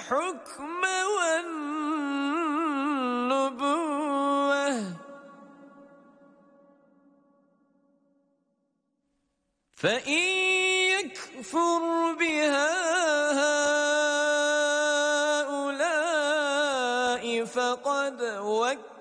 الحكم والنبوة فإن يكفر بها هؤلاء فقد وكلنا